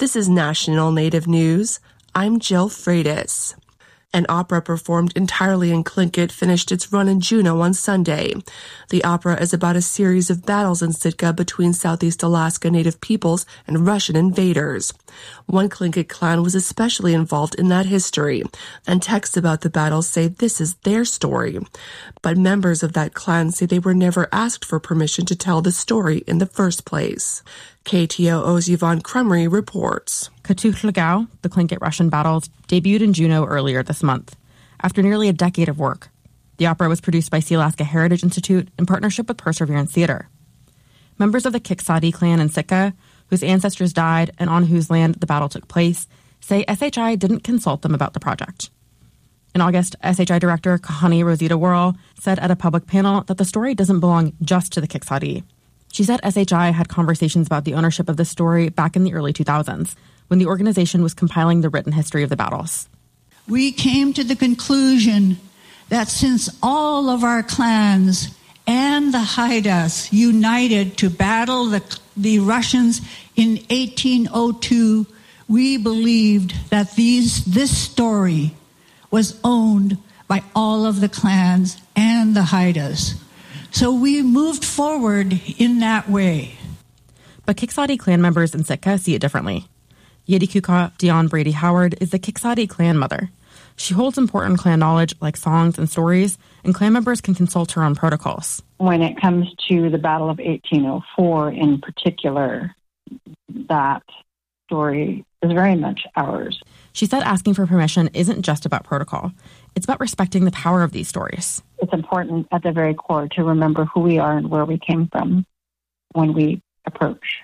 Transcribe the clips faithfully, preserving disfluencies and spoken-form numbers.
This is National Native News. I'm Jill Freitas. An opera performed entirely in Tlingit finished its run in Juneau on Sunday. The opera is about a series of battles in Sitka between Southeast Alaska Native peoples and Russian invaders. One Tlingit clan was especially involved in that history, and texts about the battles say this is their story. But members of that clan say they were never asked for permission to tell the story in the first place. K T O O's Yvonne Crumry reports. Katuch-Lagao, the Tlingit-Russian battles, debuted in Juneau earlier this month. After nearly a decade of work, the opera was produced by Sealaska Heritage Institute in partnership with Perseverance Theatre. Members of the Kiksadi clan in Sitka, whose ancestors died and on whose land the battle took place, say S H I didn't consult them about the project. In August, S H I Director Kahani Rosita Worrell said at a public panel that the story doesn't belong just to the Kiksadi. She said S H I had conversations about the ownership of the story back in the early two thousands, when the organization was compiling the written history of the battles. We came to the conclusion that since all of our clans and the Haidas united to battle the, the Russians in eighteen oh two, we believed that these, this story was owned by all of the clans and the Haidas. So we moved forward in that way. But Kiksadi clan members in Sitka see it differently. Yedikuka Dion Brady Howard is the Kiksadi clan mother. She holds important clan knowledge like songs and stories, and clan members can consult her on protocols. When it comes to the Battle of eighteen oh four in particular, that story is very much ours. She said asking for permission isn't just about protocol. It's about respecting the power of these stories. It's important at the very core to remember who we are and where we came from when we approach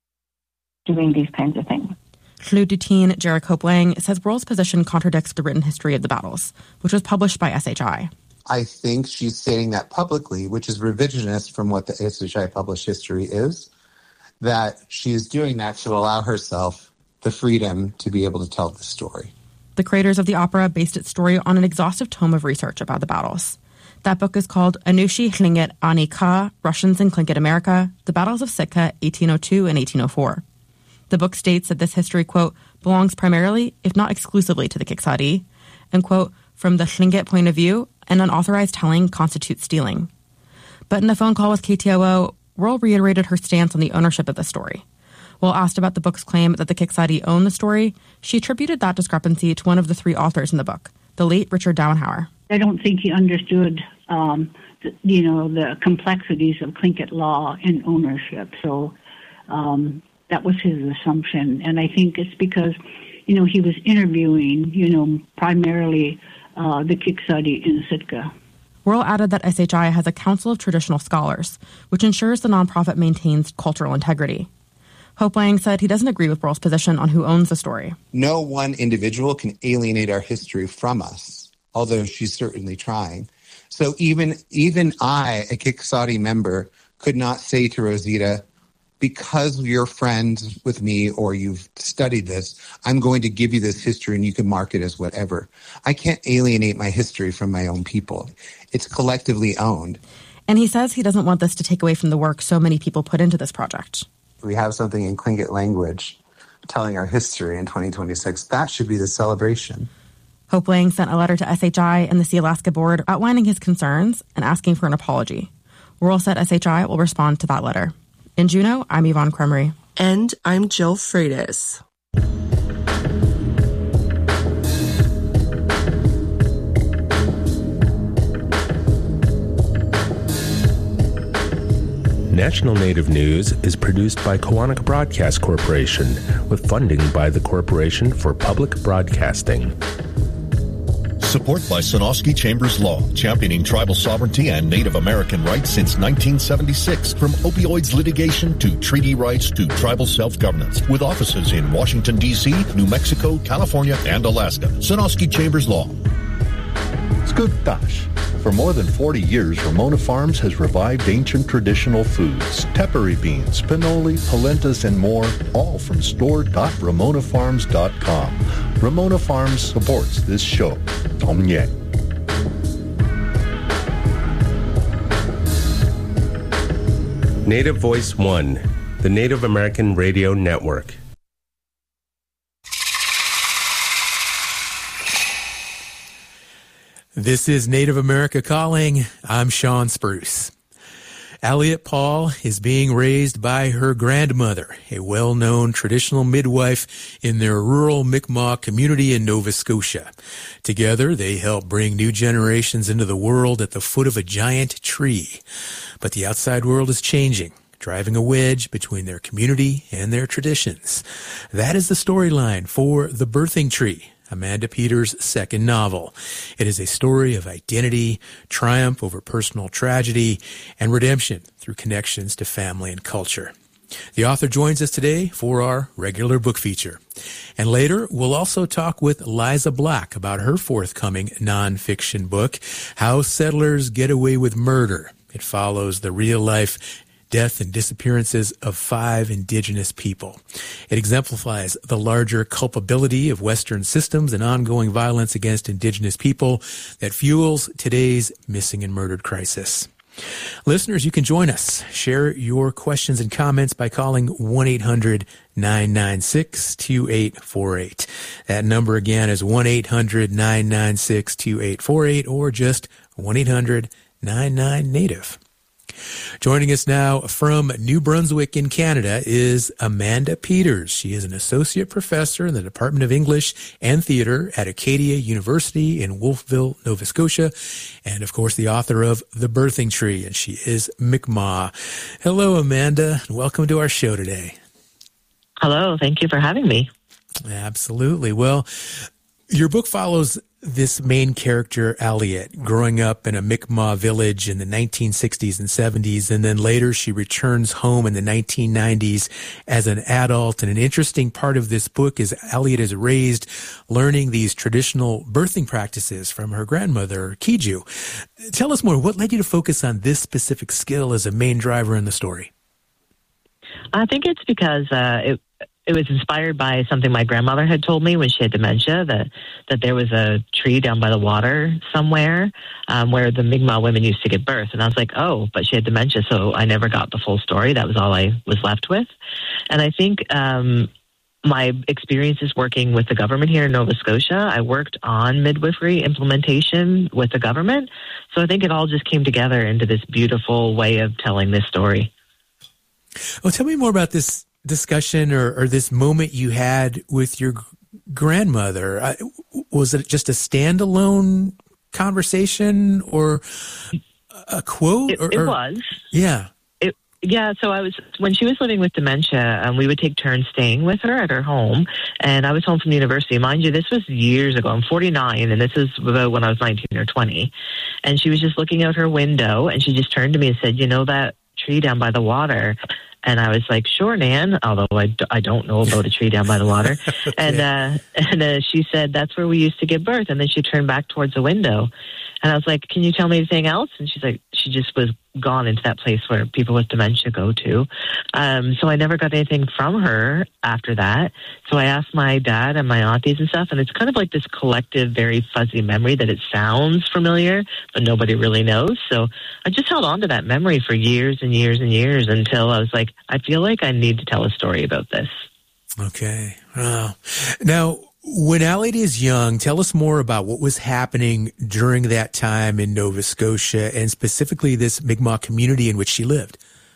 doing these kinds of things. Hlu Dutin Jarek Hoplang says Worrell's position contradicts the written history of the battles, which was published by S H I. I think she's stating that publicly, which is revisionist from what the S H I published history is, that she is doing that to allow herself the freedom to be able to tell the story. The creators of the opera based its story on an exhaustive tome of research about the battles. That book is called Anushi Tlingit Ani Ka, Russians in Tlingit America, The Battles of Sitka, eighteen oh two and eighteen oh four. The book states that this history, quote, belongs primarily, if not exclusively, to the Kiksadi, and, quote, from the Tlingit point of view, an unauthorized telling constitutes stealing. But in a phone call with K T O O, Worrell reiterated her stance on the ownership of the story. While asked about the book's claim that the Kiksadi own the story, she attributed that discrepancy to one of the three authors in the book, the late Richard Downhauer. I don't think he understood, um, the, you know, the complexities of Tlingit law and ownership. So um, that was his assumption. And I think it's because, you know, he was interviewing, you know, primarily uh, the Kiksadi in Sitka. Worrell added that S H I has a Council of Traditional Scholars, which ensures the nonprofit maintains cultural integrity. Hoplang said he doesn't agree with Worrell's position on who owns the story. No one individual can alienate our history from us, although she's certainly trying. So even even I, a Kiksadi member, could not say to Rosita, because you're friends with me or you've studied this, I'm going to give you this history and you can mark it as whatever. I can't alienate my history from my own people. It's collectively owned. And he says he doesn't want this to take away from the work so many people put into this project. We have something in Tlingit language telling our history in twenty twenty-six. That should be the celebration. Hoplang sent a letter to S H I and the Sealaska board outlining his concerns and asking for an apology. Worrell said S H I will respond to that letter. In Juneau, I'm Yvonne Crumry. And I'm Jill Freitas. National Native News is produced by Kawanak Broadcast Corporation with funding by the Corporation for Public Broadcasting. Support by Sonosky Chambers Law, championing tribal sovereignty and Native American rights since nineteen seventy-six. From opioids litigation to treaty rights to tribal self-governance. With offices in Washington, D C, New Mexico, California, and Alaska. Sonosky Chambers Law. Skugtash. For more than forty years, Ramona Farms has revived ancient traditional foods. Tepary beans, pinoli, polentas, and more, all from store dot ramona farms dot com. Ramona Farms supports this show. Tomye. Native Voice One, the Native American Radio Network. This is Native America Calling. I'm Sean Spruce. Elliot Paul is being raised by her grandmother, a well-known traditional midwife in their rural Mi'kmaq community in Nova Scotia. Together, they help bring new generations into the world at the foot of a giant tree. But the outside world is changing, driving a wedge between their community and their traditions. That is the storyline for The Birthing Tree, Amanda Peters' second novel. It is a story of identity, triumph over personal tragedy, and redemption through connections to family and culture. The author joins us today for our regular book feature. And later, we'll also talk with Liza Black about her forthcoming nonfiction book, How Settlers Get Away with Murder. It follows the real-life death and disappearances of five Indigenous people. It exemplifies the larger culpability of Western systems and ongoing violence against Indigenous people that fuels today's missing and murdered crisis. Listeners, you can join us. Share your questions and comments by calling one eight hundred nine nine six two eight four eight. That number again is one eight hundred nine nine six two eight four eight or just one eight hundred nine nine Native. Joining us now from New Brunswick in Canada is Amanda Peters. She is an associate professor in the Department of English and Theatre at Acadia University in Wolfville, Nova Scotia, and of course the author of The Birthing Tree, and she is Mi'kmaq. Hello, Amanda, and welcome to our show today. Hello, thank you for having me. Absolutely. Well, your book follows this main character, Elliot, growing up in a Mi'kmaq village in the nineteen sixties and seventies, and then later she returns home in the nineteen nineties as an adult. And an interesting part of this book is Elliot is raised learning these traditional birthing practices from her grandmother, Kiju. Tell us more. What led you to focus on this specific skill as a main driver in the story? I think it's because uh, it It was inspired by something my grandmother had told me when she had dementia, that, that there was a tree down by the water somewhere um, where the Mi'kmaq women used to give birth. And I was like, oh, but she had dementia, so I never got the full story. That was all I was left with. And I think um, my experiences working with the government here in Nova Scotia, I worked on midwifery implementation with the government. So I think it all just came together into this beautiful way of telling this story. Well, tell me more about this discussion or, or this moment you had with your grandmother. I, was it just a standalone conversation or a quote? It, or, it or, was. Yeah. It, yeah. So I was, when she was living with dementia, um, we would take turns staying with her at her home. And I was home from university. Mind you, this was years ago. I'm forty-nine, and this is about when I was nineteen or twenty. And she was just looking out her window, and she just turned to me and said, you know that tree down by the water? And I was like, sure, Nan, although I, d- I don't know about a tree down by the water. Okay. And uh, and uh, she said, that's where we used to give birth. And then she turned back towards the window. And I was like, can you tell me anything else? And she's like, she just was gone into that place where people with dementia go to. Um, so I never got anything from her after that. So I asked my dad and my aunties and stuff, and it's kind of like this collective, very fuzzy memory that it sounds familiar, but nobody really knows. So I just held on to that memory for years and years and years until I was like, I feel like I need to tell a story about this. Okay. Wow. Now, when Elliot is young, tell us more about what was happening during that time in Nova Scotia and specifically this Mi'kmaq community in which she lived.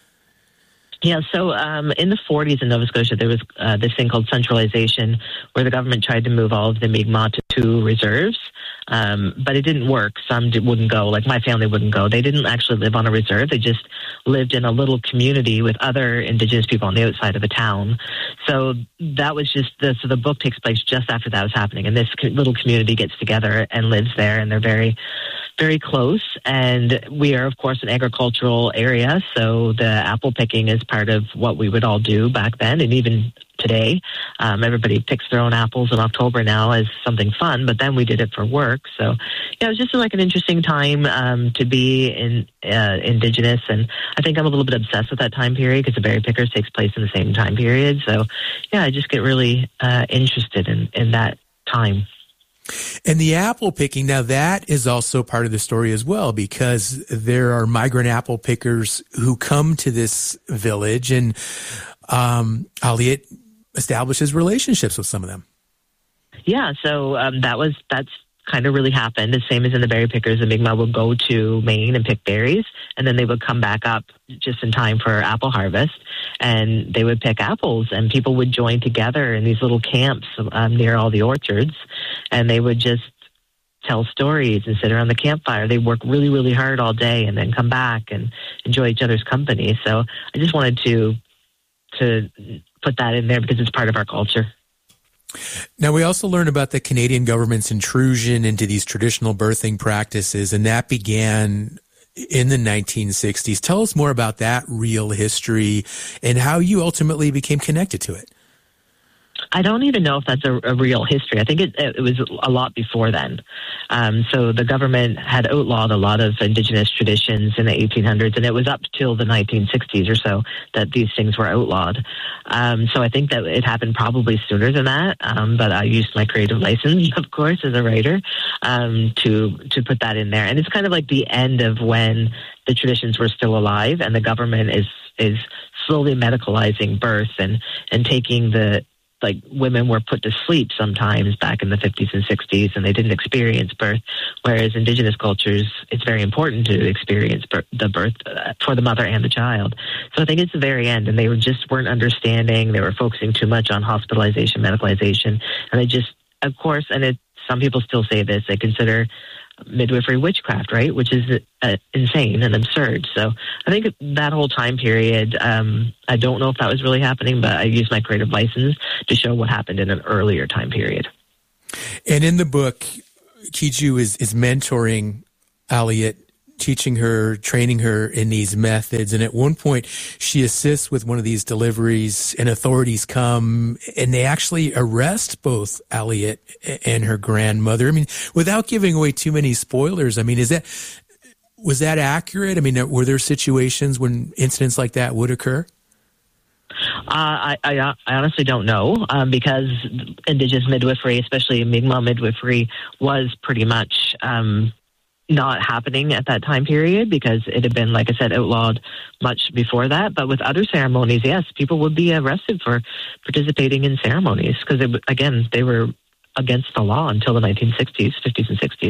Yeah, so um, in the forties in Nova Scotia, there was uh, this thing called centralization where the government tried to move all of the Mi'kmaq to two reserves. Um, but it didn't work. Some did, wouldn't go. Like my family wouldn't go. They didn't actually live on a reserve. They just lived in a little community with other Indigenous people on the outside of a town. So that was just the, so the book takes place just after that was happening. And this co- little community gets together and lives there, and they're very, very close. And we are, of course, an agricultural area. So the apple picking is part of what we would all do back then. And even today, um, everybody picks their own apples in October now as something fun, but then we did it for work. So yeah, it was just like an interesting time um, to be in uh, Indigenous, and I think I'm a little bit obsessed with that time period because the Berry Pickers takes place in the same time period. So yeah, I just get really uh, interested in, in that time. And the apple picking, now that is also part of the story as well, because there are migrant apple pickers who come to this village, and um, Elliot establishes relationships with some of them. Yeah, so um, that was that's kind of really happened. The same as in the berry pickers, the Mi'kmaq would go to Maine and pick berries, and then they would come back up just in time for apple harvest, and they would pick apples, and people would join together in these little camps um, near all the orchards, and they would just tell stories and sit around the campfire. They work really, really hard all day and then come back and enjoy each other's company. So I just wanted to to put that in there because it's part of our culture. Now, we also learn about the Canadian government's intrusion into these traditional birthing practices, and that began in the nineteen sixties. Tell us more about that real history and how you ultimately became connected to it. I don't even know if that's a, a real history. I think it, it was a lot before then. Um, so the government had outlawed a lot of Indigenous traditions in the eighteen hundreds, and it was up till the nineteen sixties or so that these things were outlawed. Um, so I think that it happened probably sooner than that, um, but I used my creative license, of course, as a writer, um, to to put that in there. And it's kind of like the end of when the traditions were still alive, and the government is is slowly medicalizing birth and, and taking the like women were put to sleep sometimes back in the fifties and sixties, and they didn't experience birth, whereas Indigenous cultures, it's very important to experience birth, the birth uh, for the mother and the child. So I think it's the very end, and they were just weren't understanding. They were focusing too much on hospitalization, medicalization, and they just, of course, and it, some people still say this, they consider midwifery witchcraft, right? Which is uh, insane and absurd. So I think that whole time period, um, I don't know if that was really happening, but I used my creative license to show what happened in an earlier time period. And in the book, Kiju is, is mentoring Aliet, teaching her, training her in these methods. And at one point, she assists with one of these deliveries, and authorities come and they actually arrest both Aliet and her grandmother. I mean, without giving away too many spoilers, I mean, is that, was that accurate? I mean, were there situations when incidents like that would occur? Uh, I, I, I honestly don't know, um, because Indigenous midwifery, especially Mi'kmaq midwifery, was pretty much, um, not happening at that time period because it had been, like I said, outlawed much before that. But with other ceremonies, yes, people would be arrested for participating in ceremonies because, again, they were against the law until the nineteen sixties, fifties and sixties.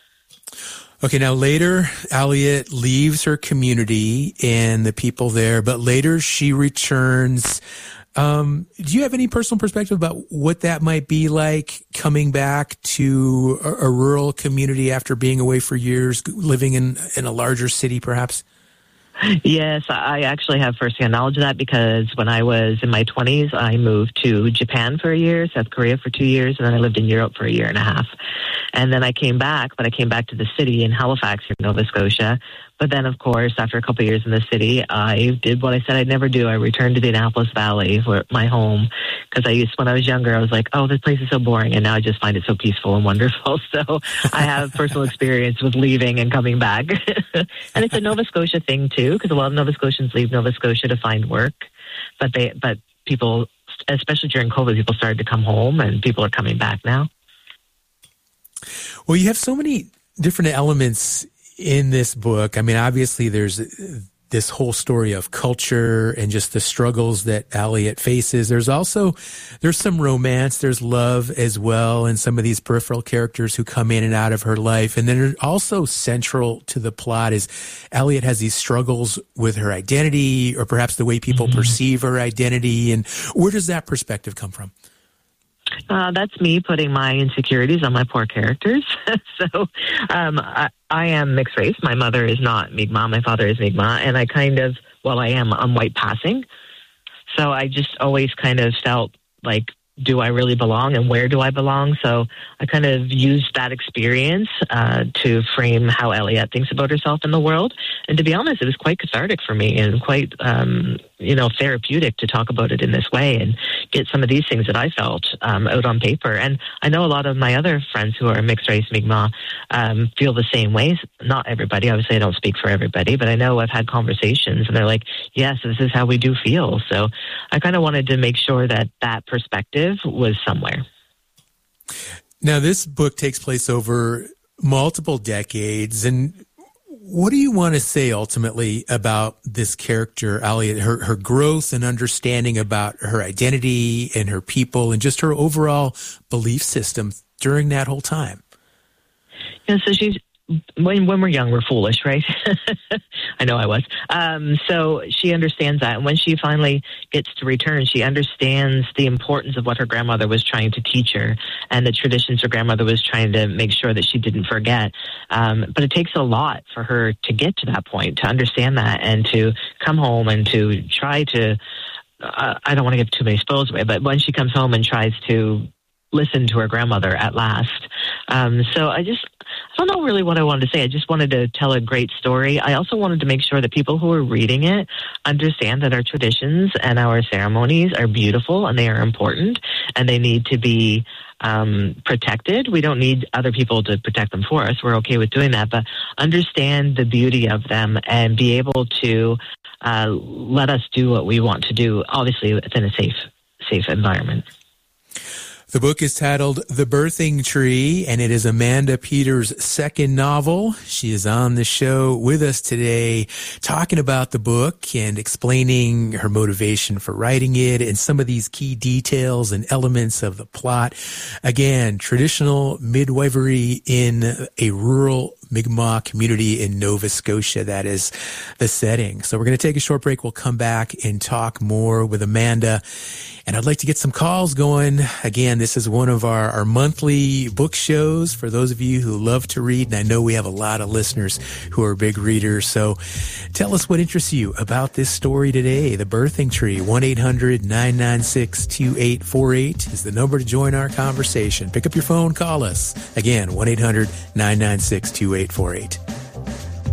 Okay, now later, Aliet leaves her community and the people there, but later she returns. Um, do you have any personal perspective about what that might be like coming back to a, a rural community after being away for years, living in, in a larger city perhaps? Yes, I actually have firsthand knowledge of that because when I was in my twenties, I moved to Japan for a year, South Korea for two years, and then I lived in Europe for a year and a half. And then I came back, but I came back to the city in Halifax, Nova Scotia. But then, of course, after a couple of years in the city, I did what I said I'd never do. I returned to the Annapolis Valley, where my home, because I used, when I was younger, I was like, oh, this place is so boring, and now I just find it so peaceful and wonderful. So I have personal experience with leaving and coming back. And it's a Nova Scotia thing, too, because a lot of Nova Scotians leave Nova Scotia to find work. But they, but people, especially during COVID, people started to come home, and people are coming back now. Well, you have so many different elements in this book. I mean, obviously there's this whole story of culture and just the struggles that Aliet faces. There's also, there's some romance, there's love as well, and some of these peripheral characters who come in and out of her life. And then also central to the plot is Aliet has these struggles with her identity, or perhaps the way people mm-hmm. perceive her identity. And where does that perspective come from? Uh, that's me putting my insecurities on my poor characters. so um, I, I am mixed race. My mother is not Mi'kmaq. My father is Mi'kmaq. And I kind of, well, I am, I'm white passing. So I just always kind of felt like, do I really belong and where do I belong? So I kind of used that experience uh, to frame how Aliet thinks about herself in the world. And to be honest, it was quite cathartic for me and quite, um, you know, therapeutic to talk about it in this way and get some of these things that I felt um, out on paper. And I know a lot of my other friends who are mixed race Mi'kmaq um, feel the same way. Not everybody. Obviously, I don't speak for everybody, but I know I've had conversations and they're like, yes, this is how we do feel. So I kind of wanted to make sure that that perspective was somewhere. Now, this book takes place over multiple decades, and what do you want to say ultimately about this character, Aliet, her, her growth and understanding about her identity and her people and just her overall belief system during that whole time? Yeah, so she's, when when we're young, we're foolish, right? I know I was. Um, so she understands that. And when she finally gets to return, she understands the importance of what her grandmother was trying to teach her and the traditions her grandmother was trying to make sure that she didn't forget. Um, but it takes a lot for her to get to that point, to understand that, and to come home and to try to, uh, I don't want to give too many spoils away, but when she comes home and tries to listen to her grandmother at last. Um, so I just, I don't know really what I wanted to say. I just wanted to tell a great story. I also wanted to make sure that people who are reading it understand that our traditions and our ceremonies are beautiful and they are important and they need to be um, protected. We don't need other people to protect them for us. We're okay with doing that, but understand the beauty of them and be able to uh, let us do what we want to do, obviously within a safe, safe environment. The book is titled The Birthing Tree, and it is Amanda Peters' second novel. She is on the show with us today talking about the book and explaining her motivation for writing it and some of these key details and elements of the plot. Again, traditional midwifery in a rural Mi'kmaq community in Nova Scotia. That is the setting. So we're going to take a short break. We'll come back and talk more with Amanda. And I'd like to get some calls going. Again, this is one of our, our monthly book shows for those of you who love to read. And I know we have a lot of listeners who are big readers. So tell us what interests you about this story today. The Birthing Tree. one eight hundred nine nine six two eight four eight is the number to join our conversation. Pick up your phone, call us. Again, one eight hundred nine nine six two eight four eight.